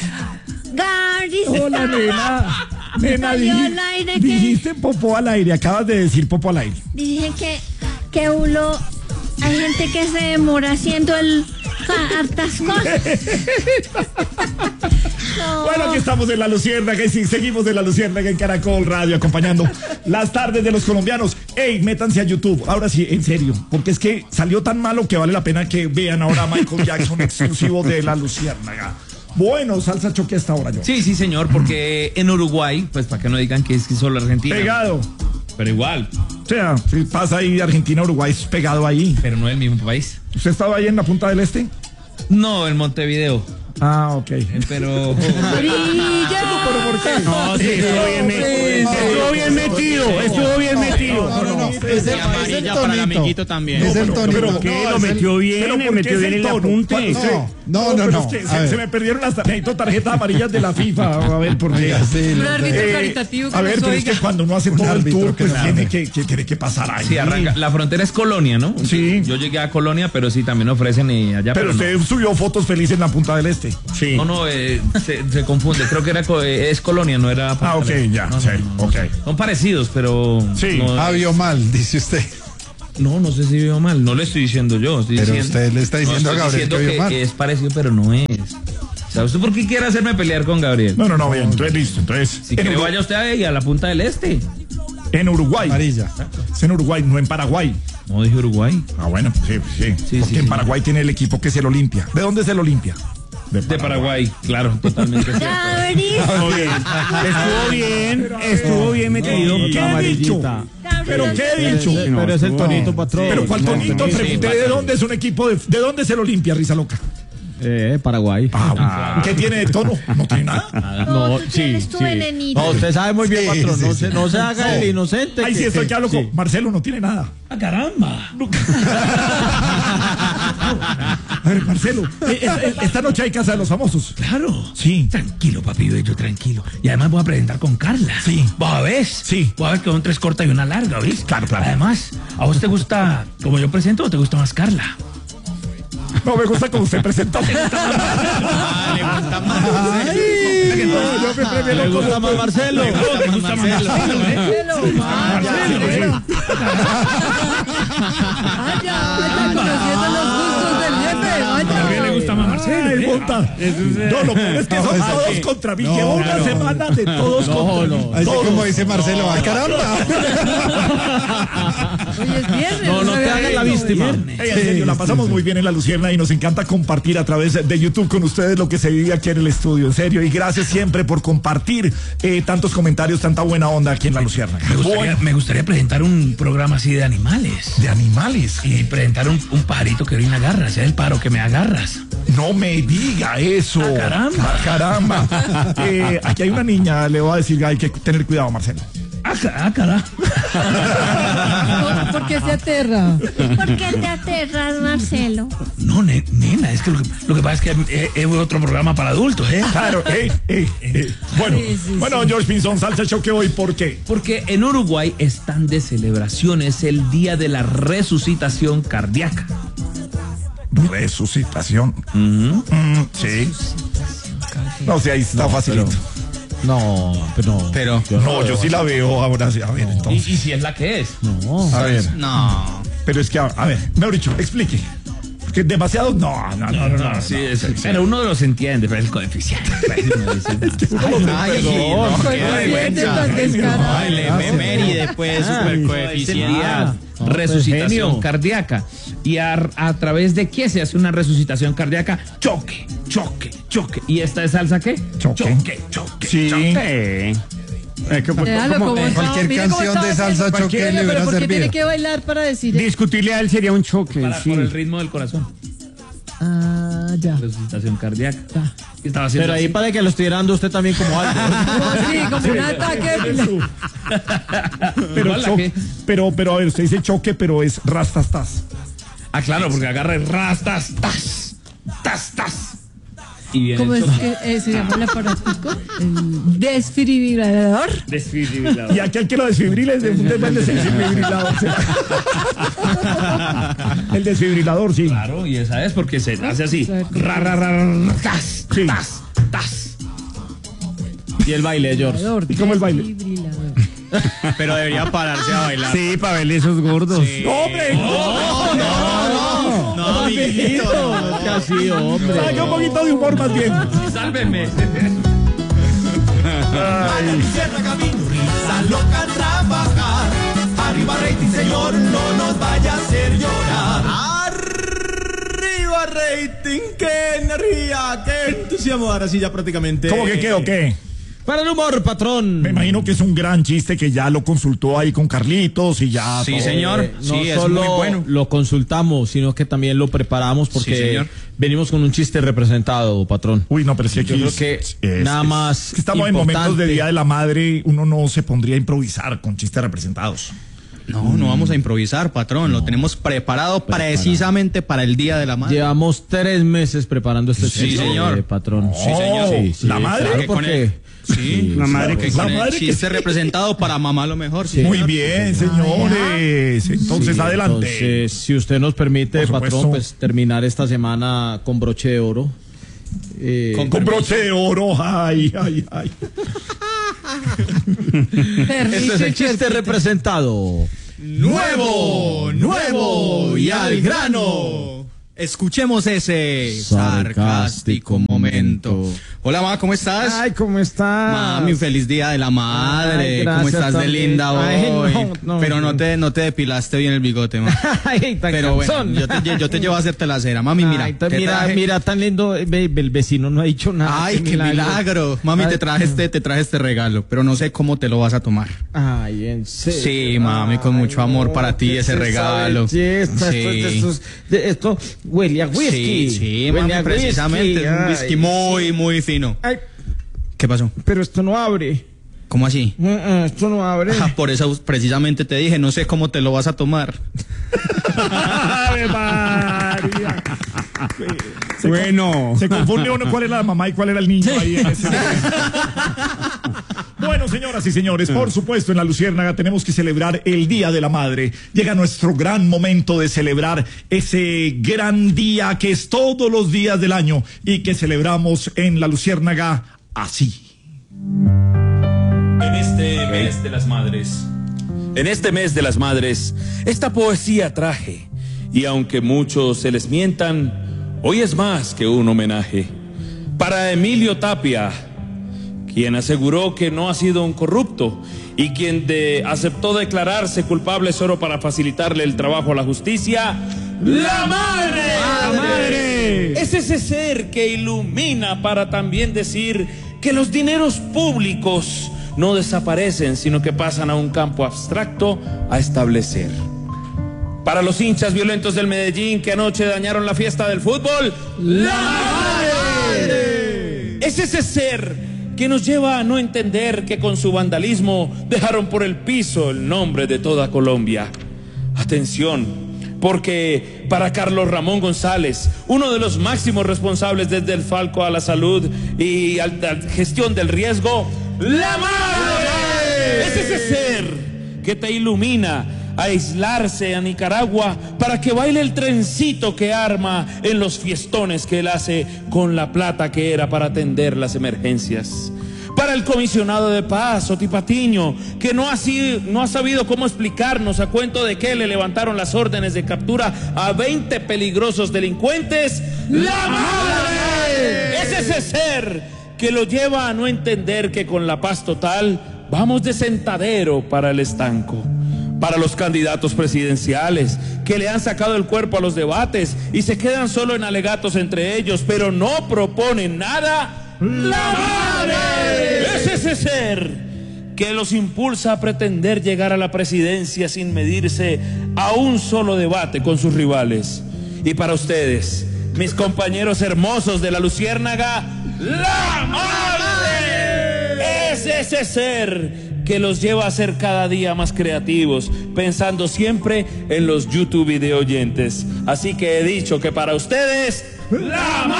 Gabri. Hola, nena. Nena, Salió al aire que- dijiste popó al aire. Acabas de decir popó al aire. Dije que uno, hay gente que se demora haciendo hartas cosas. No. Bueno, aquí estamos en La Luciérnaga y sí, seguimos en La Luciérnaga en Caracol Radio, acompañando las tardes de los colombianos. Ey, métanse a YouTube, ahora sí, en serio, porque es que salió tan malo que vale la pena que vean ahora a Michael Jackson exclusivo de La Luciérnaga. Bueno, salsa choque hasta ahora, yo. Sí, señor, porque en Uruguay, pues para que no digan que es que solo Argentina. Pegado. Pero igual, O sea, si pasa ahí de Argentina a Uruguay, es pegado ahí. pero no el mismo país. ¿Usted estaba ahí en la punta del este? No, en Montevideo. Ah, ok. Pero. ¿Pero por qué? No, sí, estuvo bien metido. Estuvo bien metido. No. Es el Amarilla para el tonito. amiguito también. Es el tonito. pero- ¿Qué? No, Lo es el- metió bien, pero le ¿por qué metió es bien el el tono? apunte. No. pero es que A ver. se me perdieron necesito tarjetas amarillas de la FIFA. A ver, por qué. Sí, Un árbitro caritativo que A ver, nos pero es oiga. que cuando uno hace todo el árbitro tour, que pues nos tiene que pasar ahí. Sí, arranca. La frontera es Colonia, ¿no? Sí. Yo llegué a Colonia, pero sí también ofrecen allá. Pero no. usted subió fotos felices en la punta del este. Sí. No, se confunde. Creo que es Colonia, no era. Ah, ok, ya, No, sí, no. ok. Son parecidos, pero. Sí. No, vio mal, dice usted. no sé si veo mal. No le estoy diciendo yo. Estoy Pero diciendo, usted le está diciendo a estoy Gabriel diciendo que vio mal. es parecido, pero no es. ¿Sabe usted por qué quiere hacerme pelear con Gabriel? No, bien, entonces listo. Entonces, Si quiere, vaya usted ahí a la punta del este. en Uruguay. Amarilla. Es en Uruguay, no en Paraguay. No dije Uruguay. Ah, bueno, sí. Sí, Porque sí, en sí. Paraguay tiene el equipo que es el Olimpia. ¿De dónde es el Olimpia? De Paraguay, claro, totalmente cierto. Gabri. Estuvo bien metido. ¿Qué he dicho? ¿Pero qué he dicho? Pero es el tonito, patrón. ¿Pero cuál tonito? sí, Pregunté de dónde es un equipo ¿de dónde es el Olimpia, Risa Loca? Paraguay. ¿Qué tiene de tono? No tiene nada. No, Tienes tu venenito. No, usted sabe muy bien, Sí, patrón. sí, No se haga el inocente. Ahí sí estoy que hablo con Marcelo, no tiene nada. ¡Ah, caramba! A ver, Marcelo, esta noche hay Casa de los Famosos. Claro. Sí. Tranquilo, papi bello, tranquilo. Y además voy a presentar con Carla. Sí. ¿Vos a ver? Sí. Voy a ver que son 3 cortas y una larga, ¿oís? Claro. Además, ¿a vos te gusta como yo presento o te gusta más Carla? No me gusta como usted presentó. Le gusta más. Yo me premié ¿Le loco. gusta más Marcelo? Le gusta más Marcelo, Están conociendo los gustos del jefe. Gabriel le gusta más Marcelo. Ay, monta. No, lo peor es que son todos contra mí. Llevo una semana de todos contra mí. Así Todos. como dice Marcelo, ¡ay, caramba! Hoy es viernes. No te sabía hagas la eso. víctima. Ey, en serio, la pasamos muy bien en La Lucierna y nos encanta compartir a través de YouTube con ustedes lo que se vive aquí en el estudio, en serio. Y gracias siempre por compartir tantos comentarios, tanta buena onda aquí en La Lucierna. Me gustaría presentar un programa así de animales. De animales. Y presentar un pajarito que orina garras. ¿Sabes el pájaro que me agarras? No me diga eso. Ah, caramba. Ah, caramba. Aquí hay una niña, le voy a decir, hay que tener cuidado, Marcelo. Caramba. ¿Por qué se aterra? ¿Por qué te aterras, Marcelo? No, nena, es que lo que pasa es que es otro programa para adultos, ¿eh? Claro, Bueno, Sí. George Pinzón, salsa choque hoy, ¿por qué? Porque en Uruguay están de celebración, es el día de la resucitación cardíaca. Resucitación. Sí. No sé, ahí está facilito. No, pero. No, yo sí la veo ahora sí. A ver, entonces. ¿Y si es la que es? No. A ver. No. Pero es que, a ver, mejor dicho, explique. Que demasiado. No. Sí, pero uno los entiende, pero es el coeficiente. Coeficiente tan descarado. Méride, pues, super coeficiente. Resucitación cardíaca. ¿Y a través de qué se hace una resucitación cardíaca? Choque. ¿Y esta es salsa qué? Choque. Sí. Déjalo como está. Cualquier Mire cómo canción está de salsa haciendo. choque le Pero hubiera ¿por qué tiene servido. que bailar para decir eso? Discutirle a él sería un choque. Por el ritmo del corazón. Ah, ya. Resucitación cardíaca. ¿Qué estaba haciendo? Pero ahí así? para que lo estuviera dando usted también como algo. Sí, como un ataque. Pero, Igual la que- pero, a ver, usted dice choque, pero es rastastas. Ah, claro, porque agarra el rastas, tas. Y viene ¿Cómo el es choque. que se llama el aparatico? El desfibrilador. Y aquel que lo desfibrile es el desfibrilador. El desfibrilador, sí. Claro, y esa es porque se hace así. Exacto. Tas. Y el baile de George. ¿Y cómo el baile? Desfibrilador. Pero debería pararse a bailar. Sí, para verle esos gordos. ¡No, hombre! No, amiguito. No, casi, hombre. Saque un poquito de humor más bien. Sálveme. Cierra camino, risa loca a trabajar. Arriba rating, señor, no nos vaya a hacer llorar. Arriba rating, qué energía, qué entusiasmo. Ahora sí ya prácticamente. ¿Cómo que qué o qué? Para el humor, patrón. Me imagino que es un gran chiste que ya lo consultó ahí con Carlitos y ya. Sí, todo. señor. No Sí, es solo muy bueno. lo consultamos, sino que también lo preparamos Sí, porque señor. venimos con un chiste representado, patrón. Uy, no, pero sí aquí Yo creo que nada más que estamos en momentos de importante. Día de la Madre, uno no se pondría a improvisar con chistes representados. No vamos a improvisar, patrón. Lo tenemos preparado precisamente para el Día de la Madre. Llevamos 3 meses preparando este Sí, chiste, señor. patrón. Sí, señor. ¿La madre? Claro, Que con porque Sí, la madre que que- con la el madre que- chiste representado para mamá lo mejor. Sí, Muy señor. bien, señores. Entonces, Sí, adelante. Entonces, si usted nos permite, Por patrón, supuesto. pues terminar esta semana con broche de oro. Con broche de oro. Ay, ay, ay. Este es el chiste representado. Nuevo y al grano. Escuchemos ese sarcástico momento. Hola, mamá, ¿cómo estás? Ay, ¿cómo estás? Mami, feliz día de la madre. Ay, ¿Cómo gracias estás de también. linda Ay, hoy? no, Pero no te depilaste bien el bigote, mamá. Ay, tan Pero bueno, cansón. yo te llevo a hacerte la cera. Mami, mira. Ay, te mira, traje- mira, tan lindo. El vecino no ha dicho nada. Ay, qué milagro. Mami, Ay, te traje este regalo, pero no sé cómo te lo vas a tomar. Ay, en serio. Sí, mami, con mucho amor para ti ¿qué ese es esa regalo. belleza? Sí. Esto huele a whisky. Sí, Huele mami, a precisamente. Es un Ay, whisky muy, muy fino. Ay, ¿Qué pasó? pero esto no abre. ¿Cómo así? Esto no abre. Ah, por eso precisamente te dije, no sé cómo te lo vas a tomar. Ave María. Bueno. Se confunde uno cuál era la mamá y cuál era el niño ahí en ese momento. Bueno, señoras y señores, por supuesto, en La Luciérnaga tenemos que celebrar el Día de la Madre. Llega nuestro gran momento de celebrar ese gran día que es todos los días del año y que celebramos en La Luciérnaga así. En este mes de las madres, esta poesía traje, y aunque muchos se les mientan, hoy es más que un homenaje. Para Emilio Tapia, quien aseguró que no ha sido un corrupto y quien aceptó declararse culpable solo para facilitarle el trabajo a la justicia, ¡la madre! ¡La madre! Es ese ser que ilumina para también decir que los dineros públicos no desaparecen, sino que pasan a un campo abstracto a establecer. Para los hinchas violentos del Medellín que anoche dañaron la fiesta del fútbol, ¡la madre! Es ese ser que nos lleva a no entender que con su vandalismo dejaron por el piso el nombre de toda Colombia. Atención, porque para Carlos Ramón González, uno de los máximos responsables desde el Falco a la salud y a la gestión del riesgo, ¡la madre! Es ese ser que te ilumina a aislarse a Nicaragua para que baile el trencito que arma en los fiestones que él hace con la plata que era para atender las emergencias. Para el comisionado de paz, Oti Patiño, que no ha sabido cómo explicarnos a cuento de que le levantaron las órdenes de captura a 20 peligrosos delincuentes, ¡la madre! Es ese ser que lo lleva a no entender que con la paz total vamos de sentadero para el estanco. Para los candidatos presidenciales que le han sacado el cuerpo a los debates y se quedan solo en alegatos entre ellos, pero no proponen nada, ¡la madre! Es ese ser que los impulsa a pretender llegar a la presidencia sin medirse a un solo debate con sus rivales. Y para ustedes, mis compañeros hermosos de La Luciérnaga, ¡la madre! Es ese ser que los lleva a ser cada día más creativos, pensando siempre en los YouTube video oyentes. Así que he dicho que para ustedes, ¡la madre!